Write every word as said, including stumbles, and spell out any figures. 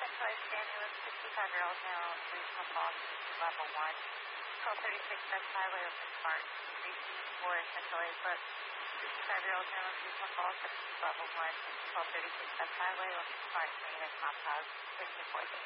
Centralized ambulance, sixty-five-year-old male, Regional Falls, level one. twelve thirty-six West Highway, Open Smart, three four Central Airport. sixty-five-year-old male, Regional Falls, level one. twelve thirty-six West Highway, Open Smart, Main and Compound, fifty-four.